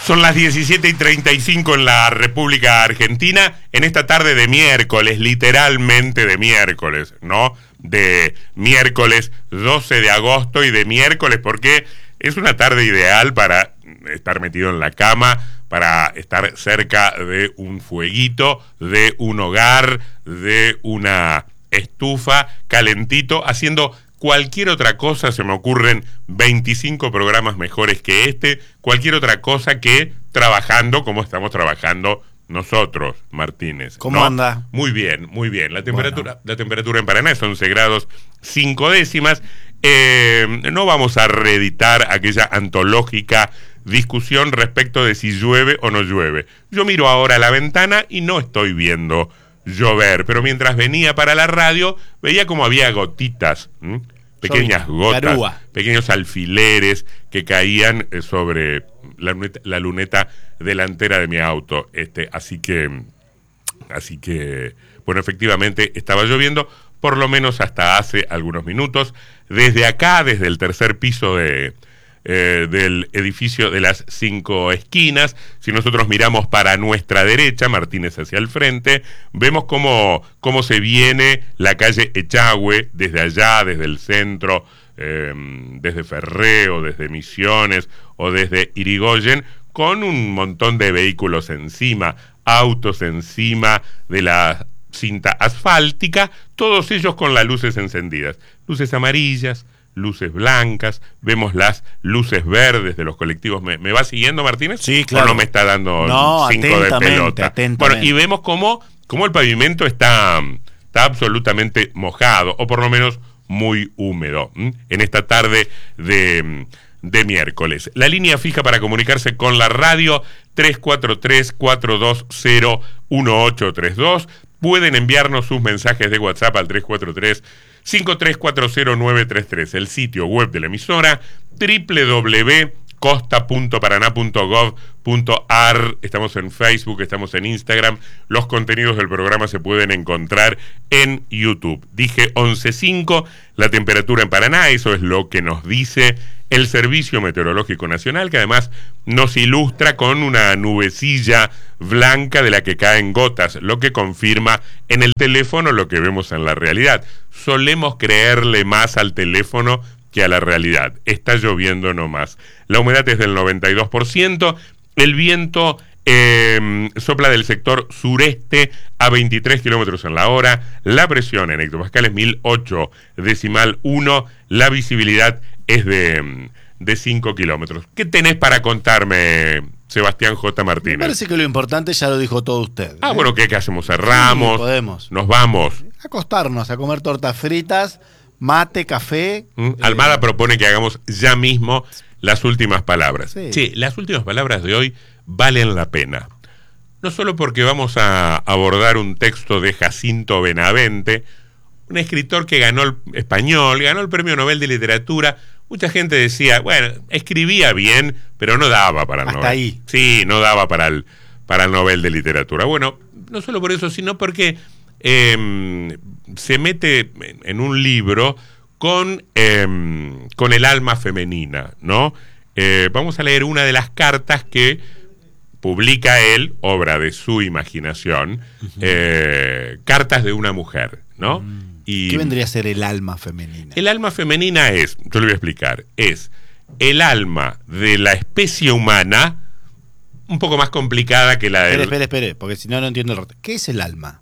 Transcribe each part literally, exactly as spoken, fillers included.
Son las diecisiete y treinta y cinco en la República Argentina, en esta tarde de miércoles, literalmente de miércoles, ¿no? De miércoles doce de agosto y de miércoles porque es una tarde ideal para estar metido en la cama, para estar cerca de un fueguito, de un hogar, de una estufa, calentito, haciendo cualquier otra cosa. Se me ocurren veinticinco programas mejores que este, cualquier otra cosa que trabajando como estamos trabajando nosotros, Martínez. ¿Cómo ¿no? anda? Muy bien, muy bien. La temperatura, Bueno. la temperatura en Paraná es once grados cinco décimas. Eh, no vamos a reeditar aquella antológica discusión respecto de si llueve o no llueve. Yo miro ahora a la ventana y no estoy viendo llover, pero mientras venía para la radio veía como había gotitas, ¿m? pequeñas gotas, Garúa. pequeños alfileres que caían sobre la luneta, la luneta delantera de mi auto. Este, así que, así que, bueno, efectivamente estaba lloviendo, por lo menos hasta hace algunos minutos. Desde acá, desde el tercer piso de Eh, del edificio de las cinco esquinas, si nosotros miramos para nuestra derecha, Martínez hacia el frente, vemos cómo, cómo se viene la calle Echagüe desde allá, desde el centro, eh, desde Ferreo, desde Misiones o desde Irigoyen, con un montón de vehículos encima, autos encima de la cinta asfáltica, todos ellos con las luces encendidas, luces amarillas, luces blancas, vemos las luces verdes de los colectivos. ¿Me, me va siguiendo, Martínez? Sí, claro. ¿O no me está dando no, cinco de pelota? Atentamente. Bueno, y vemos cómo, cómo el pavimento está, está absolutamente mojado, o por lo menos muy húmedo, ¿m? en esta tarde de, de miércoles. La línea fija para comunicarse con la radio, tres cuatro tres, cuatro dos cero, uno ocho tres dos. Pueden enviarnos sus mensajes de WhatsApp al tres cuatro tres, cinco tres cuatro cero, nueve tres tres. El sitio web de la emisora, doble u doble u doble u punto costa punto paraná punto gov punto ar. Estamos en Facebook, estamos en Instagram. Los contenidos del programa se pueden encontrar en YouTube. Dije once cinco, la temperatura en Paraná, eso es lo que nos dice el Servicio Meteorológico Nacional, que además nos ilustra con una nubecilla blanca de la que caen gotas, lo que confirma en el teléfono lo que vemos en la realidad. Solemos creerle más al teléfono que a la realidad. Está lloviendo nomás. La humedad es del noventa y dos por ciento. El viento eh, sopla del sector sureste a veintitrés kilómetros en la hora. La presión en hectopascales mil ocho decimal uno. La visibilidad es de, de cinco kilómetros. ¿Qué tenés para contarme, Sebastián J. Martínez? Me parece que lo importante ya lo dijo todo usted. Ah, ¿eh? bueno, ¿qué, qué hacemos? Cerramos. Sí, podemos. Nos vamos. Acostarnos a comer tortas fritas, mate, café. ¿Mm? Eh, Almada propone que hagamos ya mismo las últimas palabras. Sí. Che, las últimas palabras de hoy valen la pena. No solo porque vamos a abordar un texto de Jacinto Benavente, un escritor que ganó el español, ganó el Premio Nobel de Literatura. Mucha gente decía, bueno, escribía bien, pero no daba para el Hasta Nobel. ahí. Sí, no daba para el, para el Nobel de Literatura. Bueno, no solo por eso, sino porque eh, se mete en un libro con, eh, con el alma femenina, ¿no? Eh, vamos a leer una de las cartas que publica él, obra de su imaginación, uh-huh. eh, Cartas de una mujer, ¿no? Uh-huh. Y ¿qué vendría a ser el alma femenina? El alma femenina es, yo le voy a explicar, es el alma de la especie humana, un poco más complicada que la del... Espere, espere, espere, porque si no, no entiendo el reto. ¿Qué es el alma?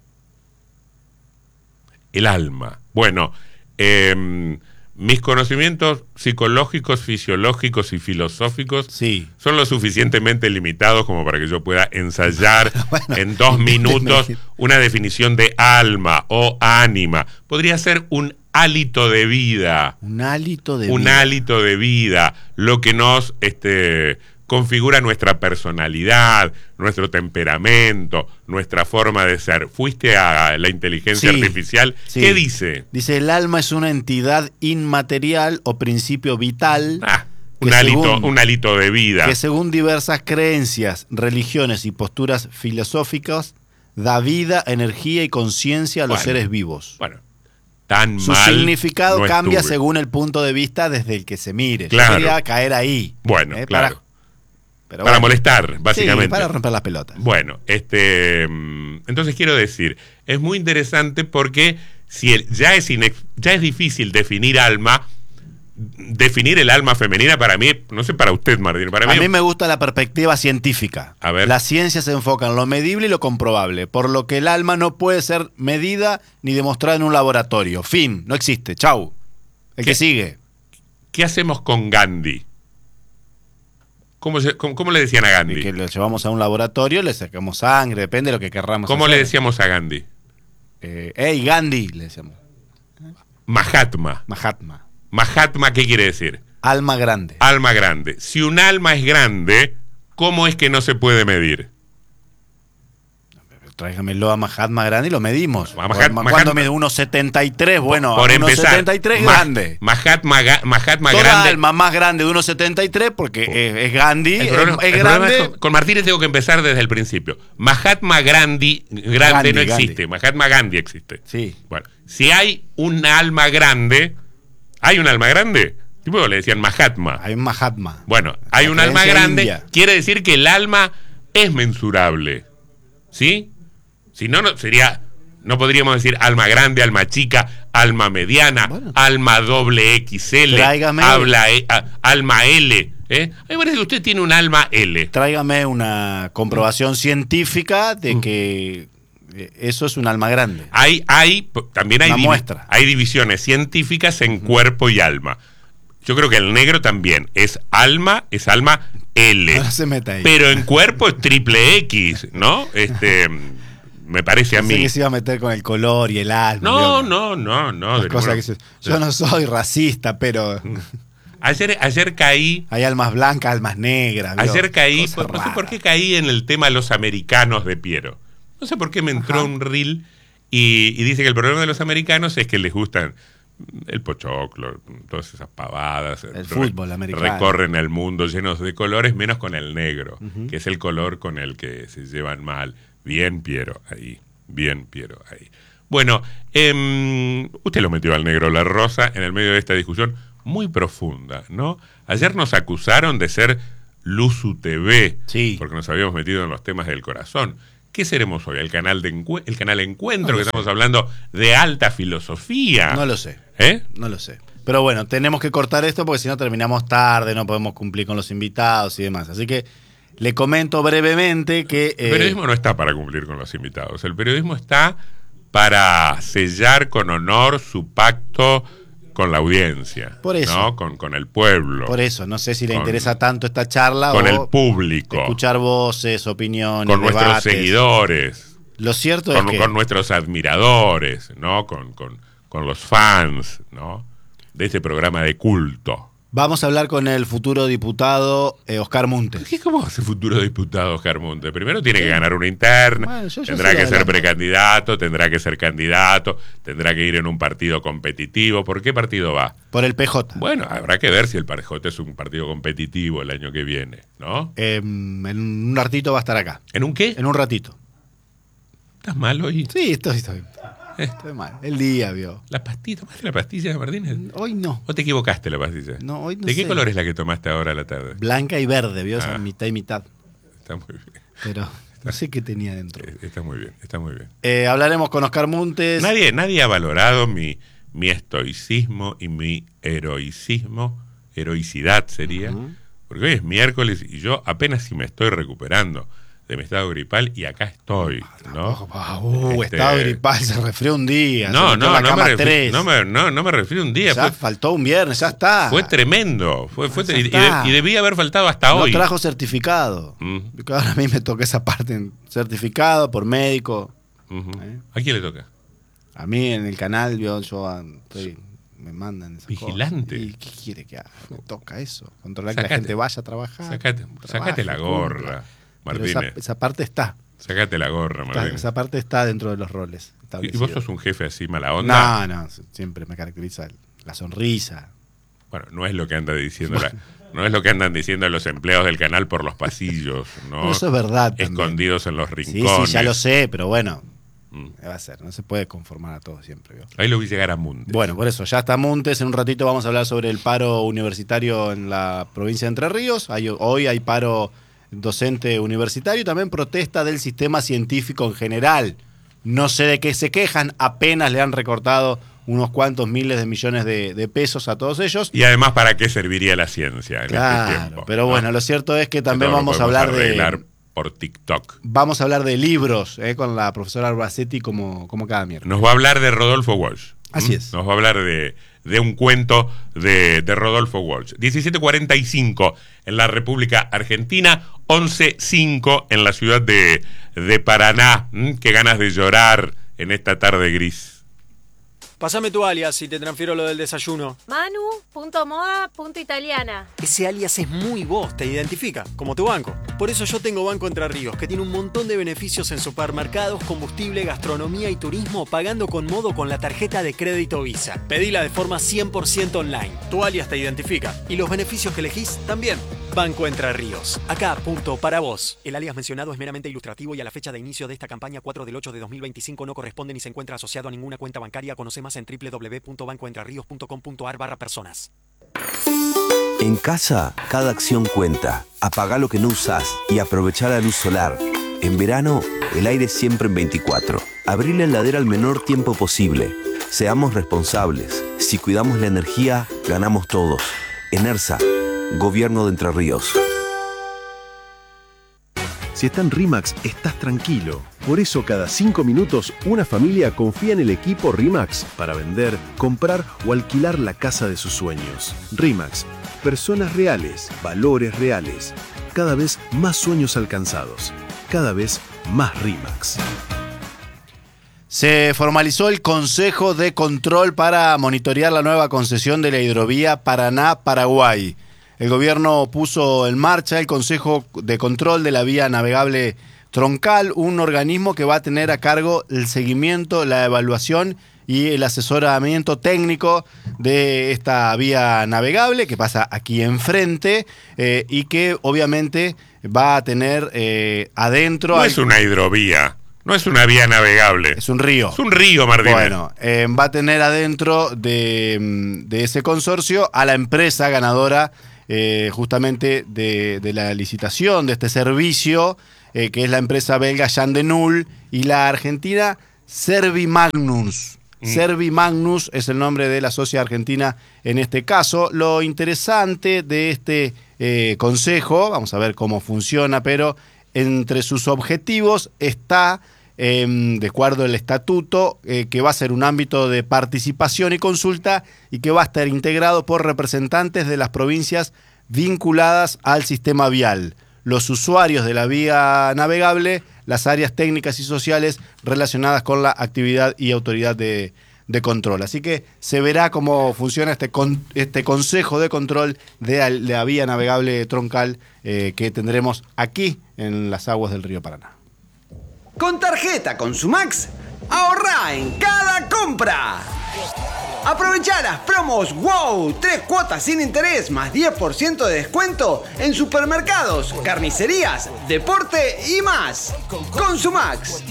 El alma. Bueno, eh, mis conocimientos psicológicos, fisiológicos y filosóficos sí. son lo suficientemente limitados como para que yo pueda ensayar bueno, en dos minutos una definición de alma o ánima. Podría ser un hálito de vida. Un hálito de un vida. Un hálito de vida, lo que nos este, configura nuestra personalidad, nuestro temperamento, nuestra forma de ser. ¿Fuiste a la inteligencia sí, artificial? Sí. ¿Qué dice? Dice, el alma es una entidad inmaterial o principio vital. Ah, un hálito, según, un hálito de vida. Que según diversas creencias, religiones y posturas filosóficas, da vida, energía y conciencia a los bueno, seres vivos. Bueno, tan Su mal significado no cambia estuve. según el punto de vista desde el que se mire. Claro. Yo quería caer ahí. Bueno, eh, claro. Para... Pero para bueno. molestar, básicamente. Sí, para romper las pelotas. Bueno, este, entonces quiero decir, es muy interesante porque si el, ya, es inex, ya es difícil definir alma, definir el alma femenina para mí, no sé para usted, Martín, para mí... A mí me gusta la perspectiva científica. A ver. La ciencia se enfoca en lo medible y lo comprobable, por lo que el alma no puede ser medida ni demostrada en un laboratorio. Fin, no existe. Chau. El ¿Qué? que sigue. ¿Qué hacemos con Gandhi? ¿Cómo, se, cómo, cómo le decían a Gandhi? Y que lo llevamos a un laboratorio, le sacamos sangre, depende de lo que querramos ¿Cómo hacer. le decíamos a Gandhi? Eh, hey, Gandhi, le decíamos. Mahatma. Mahatma. Mahatma, ¿qué quiere decir? Alma grande. Alma grande. Si un alma es grande, ¿cómo es que no se puede medir? Tráigamelo a Mahatma grande y lo medimos. A Mahatma- ¿Cuándo Mahatma- mide? uno setenta y tres, bueno, Por uno empezar, setenta y tres Ma- grande. Mahatma, Ga- Mahatma Toda grande. alma más grande de uno setenta y tres porque es, es Gandhi, El es, problema- es el problema grande. es con, con Martínez tengo que empezar desde el principio. Mahatma Gandhi, grande Gandhi, no existe. Gandhi. Mahatma Gandhi existe. Sí. Bueno, si hay un alma grande, ¿hay un alma grande? Tipo le decían Mahatma. Hay un Mahatma. Bueno, hay La un alma creencia grande, india. quiere decir que el alma es mensurable. ¿Sí? Si no, no sería, no podríamos decir alma grande, alma chica, alma mediana, Bueno. alma doble X L, Tráigame. habla, eh, a- alma L. ¿eh? A mí me parece que usted tiene un alma L. Tráigame una comprobación científica de Mm. que eh, eso es un alma grande. Hay, hay, p- también hay, Una divi- muestra. hay divisiones científicas en cuerpo y alma. Yo creo que el negro también es alma, es alma L. No se meta ahí. Pero en cuerpo es triple X, ¿no? Este, me parece a Pensé mí. que se iba a meter con el color y el alma. No, ¿vio? no, no, no. Las de cosas ninguna- que se- Yo no soy racista, pero Ayer, ayer caí, hay almas blancas, almas negras. ¿vio? ayer caí, Cosas no sé por qué raras. caí en el tema de los americanos de Piero. No sé por qué me entró Ajá. un reel y, y dice que el problema de los americanos es que les gustan el pochoclo, todas esas pavadas. El fútbol americano. Recorren el mundo llenos de colores, menos con el negro, Ujú. que es el color con el que se llevan mal. Bien, Piero, ahí. Bien, Piero, ahí. Bueno, em, usted lo metió al negro la rosa en el medio de esta discusión muy profunda, ¿no? Ayer nos acusaron de ser Luzu T V, Sí. porque nos habíamos metido en los temas del corazón. ¿Qué seremos hoy? ¿El canal, de encue- el canal Encuentro? No lo Que sé. estamos hablando de alta filosofía. No lo sé. ¿Eh? No lo sé. Pero bueno, tenemos que cortar esto porque si no terminamos tarde, no podemos cumplir con los invitados y demás. Así que le comento brevemente que... El eh, periodismo no está para cumplir con los invitados. El periodismo está para sellar con honor su pacto con la audiencia. Por eso. ¿no? Con, con el pueblo. por eso, no sé si le Con- interesa tanto esta charla con o el público. escuchar voces, opiniones, Con nuestros debates. seguidores. Lo cierto Con, es que... con nuestros admiradores, ¿no? Con, con, con los fans, ¿no? De este programa de culto. Vamos a hablar con el futuro diputado eh, Oscar Montes. ¿Qué, ¿Cómo va a ser futuro diputado Oscar Montes? Primero tiene que ganar una interna, Bueno, yo- yo tendrá sigo que ser adelante. precandidato, tendrá que ser candidato, tendrá que ir en un partido competitivo. ¿Por qué partido va? Por el P J. Bueno, habrá que ver si el Parejote es un partido competitivo el año que viene, ¿no? Eh, en un ratito va a estar acá. ¿En un qué? En un ratito. ¿Estás mal hoy? Sí, estoy, estoy, estoy mal. El día, vio. ¿La pastilla? ¿Tomaste la pastilla, Martínez? Hoy no. ¿O te equivocaste la pastilla? No, hoy no ¿De qué sé. color es la que tomaste ahora a la tarde? Blanca y verde, vio. Ah. Esa mitad y mitad. Está muy bien. Pero no sé qué tenía dentro. Eh, Está muy bien, está muy bien. Eh, hablaremos con Oscar Montes. Nadie, nadie ha valorado mi, mi estoicismo y mi heroicismo, heroicidad sería, Ujú. porque hoy es miércoles y yo apenas si me estoy recuperando de mi estado gripal y acá estoy, ¿no? Ah, uh, Este, estado gripal, se resfrió un día. se No, metió en no, la no me, cama refiero, tres. no, me, no, no me refiero a un día, Ya fue, faltó un viernes, ya está. fue tremendo, fue, fue Ya y, y está. de- y debía haber faltado hasta No hoy. trajo certificado. Mm. Porque ahora a mí me toca esa parte, en certificado por médico. Ujú. ¿Eh? ¿A quién le toca? A mí en el canal yo, yo ah, estoy- me mandan esas Vigilante. cosas. ¿Y qué quiere que haga? Me toca eso. Controlar que Sacate. la gente vaya a trabajar. Sacate, trabaje, sacate la cumpla. gorra, Pero Martínez. esa, esa parte está. Sacate la gorra, está- Martínez. esa parte está dentro de los roles. ¿Y vos establecidos. sos un jefe así mala onda? No, no, siempre me caracteriza el- la sonrisa. Bueno, no es lo que anda diciendo la- no es lo que andan diciendo los empleados del canal por los pasillos, ¿no? Pero eso es verdad también. Escondidos en los Sí, rincones. sí, ya lo sé, pero bueno, Mm. ¿qué va a ser? No se puede conformar a todo siempre. ¿vio? Ahí lo vi llegar a Muntes. Bueno, por eso, ya está Montes. En un ratito vamos a hablar sobre el paro universitario en la provincia de Entre Ríos. Hay- hoy hay paro docente universitario, y también protesta del sistema científico en general. No sé de qué se quejan, apenas le han recortado unos cuantos miles de millones de, de pesos a todos ellos. Y además, ¿para qué serviría la ciencia en claro, este tiempo? Pero bueno, ¿no? lo cierto es que también vamos a hablar de... por TikTok. Vamos a hablar de libros eh, con la profesora Albacetti como, como cada miércoles. Nos va a hablar de Rodolfo Walsh. Así ¿Mm? es. Nos va a hablar de, de un cuento de, de Rodolfo Walsh. diecisiete cuarenta y cinco en la República Argentina, once cinco en la ciudad de, de Paraná. ¿Mm? Qué ganas de llorar en esta tarde gris. Pásame tu alias y te transfiero lo del desayuno. Manu, punto moda, punto italiana. Ese alias es muy vos, te identifica, como tu banco. Por eso yo tengo Banco Entre Ríos, que tiene un montón de beneficios en supermercados, combustible, gastronomía y turismo, pagando con modo con la tarjeta de crédito Visa. Pedila de forma cien por ciento online. Tu alias te identifica. Y los beneficios que elegís también. Banco Entre Ríos. Acá, punto, para vos. El alias mencionado es meramente ilustrativo y a la fecha de inicio de esta campaña cuatro del ocho de dos mil veinticinco no corresponde ni se encuentra asociado a ninguna cuenta bancaria. Conoce más en doble u doble u doble u punto banco entre ríos punto com punto a r barra personas. En casa, cada acción cuenta. Apagá lo que no usás y aprovechá la luz solar. En verano, el aire siempre en veinticuatro. Abrí la heladera al menor tiempo posible. Seamos responsables. Si cuidamos la energía, ganamos todos. ENERSA, Gobierno de Entre Ríos. Si está en RIMAX, estás tranquilo. Por eso cada cinco minutos una familia confía en el equipo RIMAX para vender, comprar o alquilar la casa de sus sueños. RIMAX, personas reales, valores reales. Cada vez más sueños alcanzados. Cada vez más RIMAX. Se formalizó el Consejo de Control para monitorear la nueva concesión de la hidrovía Paraná-Paraguay. El gobierno puso en marcha el Consejo de Control de la Vía Navegable Troncal, un organismo que va a tener a cargo el seguimiento, la evaluación y el asesoramiento técnico de esta vía navegable que pasa aquí enfrente eh, y que obviamente va a tener eh, adentro... No hay... es una hidrovía. No es una vía navegable. Es un río. Es un río, Martínez. Bueno, eh, va a tener adentro de, de ese consorcio a la empresa ganadora eh, justamente de, de la licitación de este servicio, eh, que es la empresa belga Jan de Null, y la argentina Servimagnus. Mm. Servimagnus es el nombre de la socia argentina en este caso. Lo interesante de este eh, consejo, vamos a ver cómo funciona, pero entre sus objetivos está, eh, de acuerdo al estatuto, eh, que va a ser un ámbito de participación y consulta y que va a estar integrado por representantes de las provincias vinculadas al sistema vial, los usuarios de la vía navegable, las áreas técnicas y sociales relacionadas con la actividad y autoridad de, de control. Así que se verá cómo funciona este, con, este Consejo de Control de la Vía Navegable Troncal eh, que tendremos aquí en las aguas del río Paraná. Con tarjeta Consumax, ahorrá en cada compra. Aprovechá las promos WOW, tres cuotas sin interés más diez por ciento de descuento en supermercados, carnicerías, deporte y más. Consumax.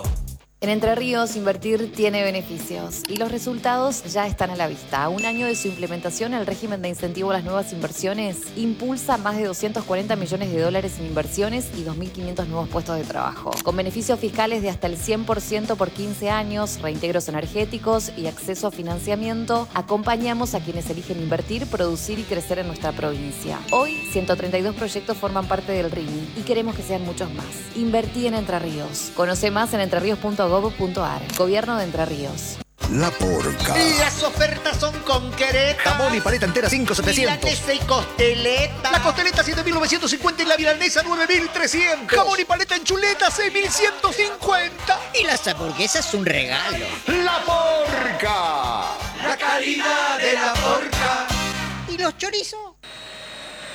En Entre Ríos, invertir tiene beneficios y los resultados ya están a la vista. A un año de su implementación, el régimen de incentivo a las nuevas inversiones impulsa más de doscientos cuarenta millones de dólares en inversiones y dos mil quinientos nuevos puestos de trabajo. Con beneficios fiscales de hasta el cien por ciento por quince años, reintegros energéticos y acceso a financiamiento, acompañamos a quienes eligen invertir, producir y crecer en nuestra provincia. Hoy, ciento treinta y dos proyectos forman parte del R I M I y queremos que sean muchos más. Invertí en Entre Ríos. Conoce más en entreríos punto gob punto ar. Gobierno de Entre Ríos. La Porca. Y las ofertas son con quereta. Jamón y paleta entera cinco mil setecientos. Milanesa y costeleta. La costeleta siete mil novecientos cincuenta y la milanesa nueve mil trescientos. Jamón y paleta en chuleta seis mil ciento cincuenta. Y las hamburguesas un regalo. La Porca. La calidad de la Porca. ¿Y los chorizos?